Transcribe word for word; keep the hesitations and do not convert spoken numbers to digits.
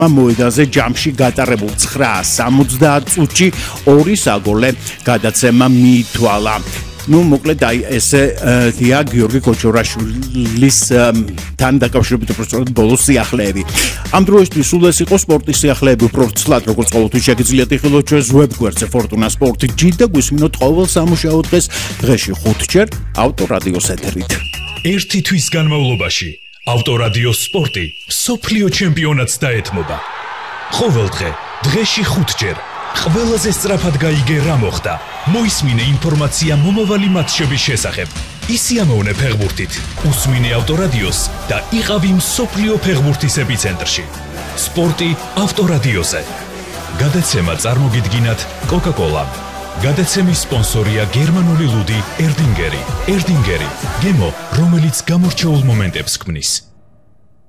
მოედანზე ჯამში გატარებულ ცხრა სამოცდაათ წუთში ორი საგოლე გადაცემა მიითვალა. Ну, მოკლედ აი ესე დია გიორგი კოჩორაშვილის თან დაკავშირებით უბრალოდ ბოლოს სიახლეები. ამ დროისთვის სულ ეს იყო სპორტის სიახლეები უბრალოდ როგორც ყოველთვის შეგიძლიათ იხილოთ ჩვენს ვებგვერდზე Fortuna Sport G და გვისმინოთ ყოველ სამუშაო დღეს დღეში ხუთჯერ ავტორადიოს ეთერით. ერთი თვის განმავლობაში ავტორადიო სპორტი მსოფლიო ჩემპიონატს დაეთმობა. ყოველ დღე დღეში ხუთჯერ ყველაზე სწრაფად გაიგე რა მოხდა. მოისმინე ინფორმაცია მომავალი მატჩების შესახებ. ისიამოვნე ფეხბურთით, უსმინე ავტორადიოს და იყავი მსოფლიო ფეხბურთის ეპიცენტრში. სპორტი ავტორადიოზე. გადაცემა წარმოგიდგინათ Coca-Cola. გადაცემის სპონსორია გერმანული ლუდი ერდინგერი. ერდინგერი, გემო, რომელიც გამორჩეულ მომენტებს ქმნის.